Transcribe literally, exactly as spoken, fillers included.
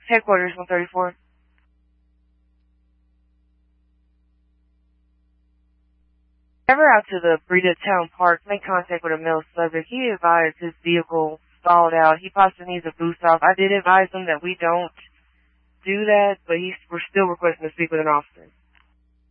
Headquarters, one thirty-four. Ever out to the Breda Town Park, make contact with a male subject. He advised his vehicle stalled out. He possibly needs a boost off. I did advise him that we don't do that, but he's, we're still requesting to speak with an officer.